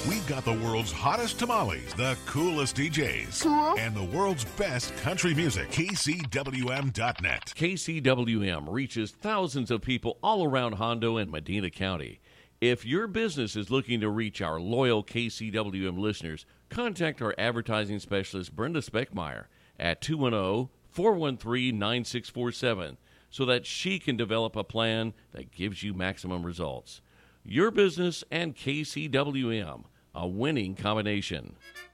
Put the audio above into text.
We've got the world's hottest tamales, the coolest DJs, Cool. and the world's best country music. KCWM.net. KCWM reaches thousands of people all around Hondo and Medina County. If your business is looking to reach our loyal KCWM listeners, contact our advertising specialist, Brenda Speckmeyer, at 210-413-9647 so that she can develop a plan that gives you maximum results. Your business and KCWM, a winning combination.